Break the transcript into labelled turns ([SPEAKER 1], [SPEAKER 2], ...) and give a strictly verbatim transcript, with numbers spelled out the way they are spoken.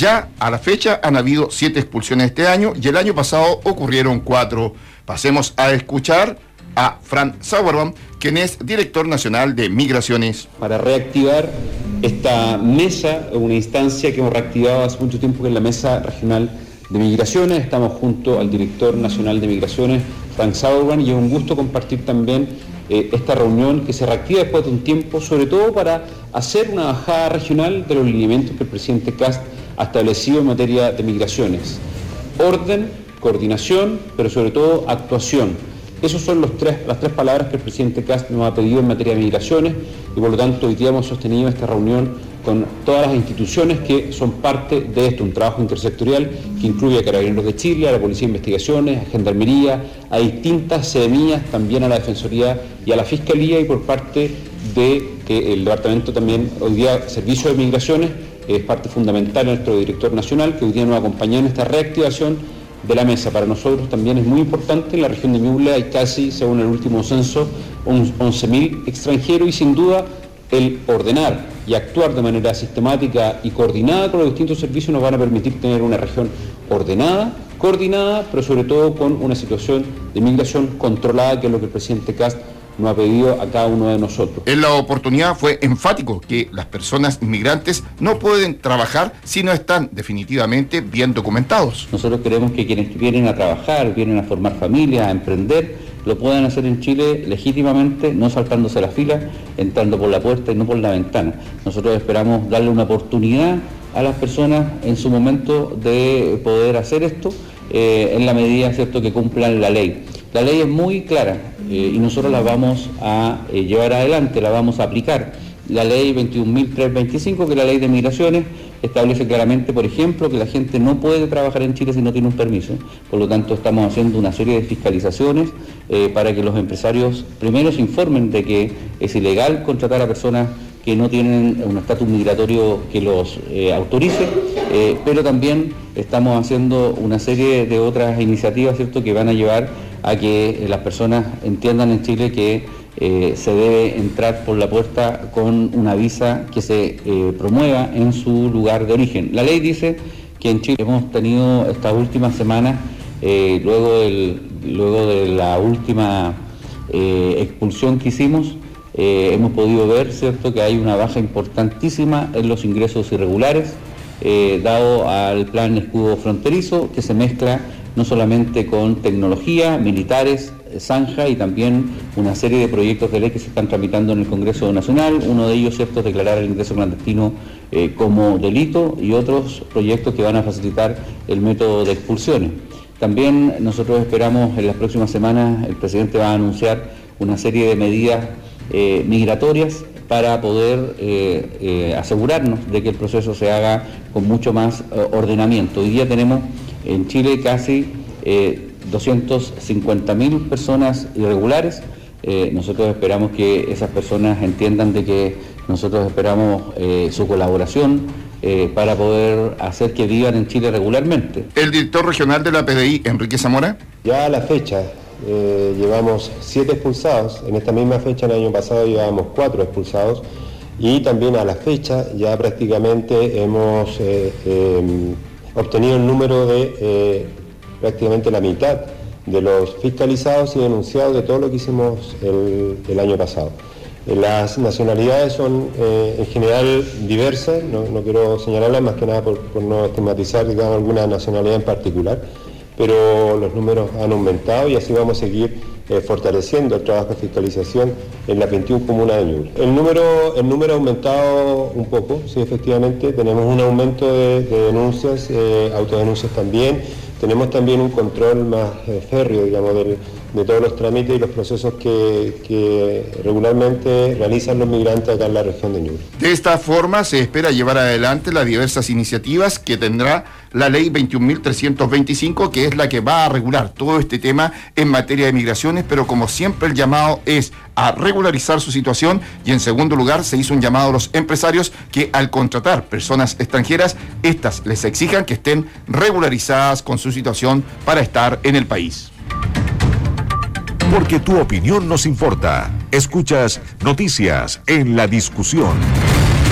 [SPEAKER 1] Ya a la fecha han habido siete expulsiones este año y el año pasado ocurrieron cuatro. Pasemos a escuchar a Fran Sauerbaum, quien es director nacional de Migraciones.
[SPEAKER 2] Para reactivar esta mesa, una instancia que hemos reactivado hace mucho tiempo, que es la Mesa Regional de Migraciones. Estamos junto al director nacional de Migraciones, Fran Sauerbaum, y es un gusto compartir también eh, esta reunión que se reactiva después de un tiempo, sobre todo para hacer una bajada regional de los lineamientos que el presidente Kast ha establecido en materia de migraciones. Orden, coordinación, pero sobre todo actuación. Esas son los tres, las tres palabras que el presidente Kast nos ha pedido en materia de migraciones, y por lo tanto hoy día hemos sostenido esta reunión con todas las instituciones que son parte de esto, un trabajo intersectorial que incluye a Carabineros de Chile, a la Policía de Investigaciones, a Gendarmería, a distintas seremías, también a la Defensoría y a la Fiscalía, y por parte de que el departamento también, hoy día Servicio de Migraciones, es parte fundamental de nuestro director nacional, que hoy día nos acompaña en esta reactivación de la mesa. Para nosotros también es muy importante. En la región de Ñuble hay casi, según el último censo, once mil extranjeros, y sin duda el ordenar y actuar de manera sistemática y coordinada con los distintos servicios nos van a permitir tener una región ordenada, coordinada, pero sobre todo con una situación de migración controlada, que es lo que el presidente Kast nos ha pedido a cada uno de nosotros.
[SPEAKER 1] En la oportunidad fue enfático que las personas inmigrantes no pueden trabajar si no están definitivamente bien documentados.
[SPEAKER 2] Nosotros queremos que quienes vienen a trabajar, vienen a formar familia, a emprender, lo puedan hacer en Chile legítimamente, no saltándose la fila, entrando por la puerta y no por la ventana. Nosotros esperamos darle una oportunidad a las personas en su momento de poder hacer esto, eh, en la medida, ¿cierto?, que cumplan la ley. La ley es muy clara eh, y nosotros la vamos a eh, llevar adelante, la vamos a aplicar. La ley veintiún mil trescientos veinticinco, que es la ley de migraciones, establece claramente, por ejemplo, que la gente no puede trabajar en Chile si no tiene un permiso. Por lo tanto, estamos haciendo una serie de fiscalizaciones eh, para que los empresarios primero se informen de que es ilegal contratar a personas que no tienen un estatus migratorio que los eh, autorice, eh, pero también estamos haciendo una serie de otras iniciativas, ¿cierto?, que van a llevar a que las personas entiendan en Chile que eh, se debe entrar por la puerta con una visa que se eh, promueva en su lugar de origen. La ley dice que en Chile hemos tenido estas últimas semanas, eh, luego, del, luego de la última eh, expulsión que hicimos, eh, hemos podido ver, ¿cierto?, que hay una baja importantísima en los ingresos irregulares, eh, dado al plan escudo fronterizo, que se mezcla no solamente con tecnología, militares, zanja, y también una serie de proyectos de ley que se están tramitando en el Congreso Nacional. Uno de ellos, ¿cierto?, es declarar el ingreso clandestino eh, como delito, y otros proyectos que van a facilitar el método de expulsiones. También nosotros esperamos en las próximas semanas, el presidente va a anunciar una serie de medidas eh, migratorias para poder eh, eh, asegurarnos de que el proceso se haga con mucho más eh, ordenamiento. Hoy día tenemos en Chile casi eh, doscientas cincuenta mil personas irregulares. Eh, nosotros esperamos que esas personas entiendan de que nosotros esperamos eh, su colaboración eh, para poder hacer que vivan en Chile regularmente.
[SPEAKER 1] El director regional de la P D I, Enrique Zamora.
[SPEAKER 3] Ya a la fecha eh, llevamos siete expulsados. En esta misma fecha, el año pasado, llevábamos cuatro expulsados. Y también a la fecha ya prácticamente hemos eh, eh, obtenido el número de eh, prácticamente la mitad de los fiscalizados y denunciados de todo lo que hicimos el, el año pasado. Eh, las nacionalidades son eh, en general diversas, no, no quiero señalarlas más que nada por, por no estigmatizar, digamos, alguna nacionalidad en particular, pero los números han aumentado y así vamos a seguir eh, fortaleciendo el trabajo de fiscalización en las veintiuna comunas de Ñuble. El número, el número ha aumentado un poco, sí, efectivamente, tenemos un aumento de, de denuncias, eh, autodenuncias también, tenemos también un control más eh, férreo, digamos, del, de todos los trámites y los procesos que, que regularmente realizan los migrantes acá en la región de Ñuble.
[SPEAKER 1] De esta forma se espera llevar adelante las diversas iniciativas que tendrá la ley veintiún mil trescientos veinticinco, que es la que va a regular todo este tema en materia de migraciones, pero como siempre el llamado es a regularizar su situación, y en segundo lugar se hizo un llamado a los empresarios que al contratar personas extranjeras, estas les exijan que estén regularizadas con su situación para estar en el país.
[SPEAKER 4] Porque tu opinión nos importa. Escuchas Noticias en la Discusión.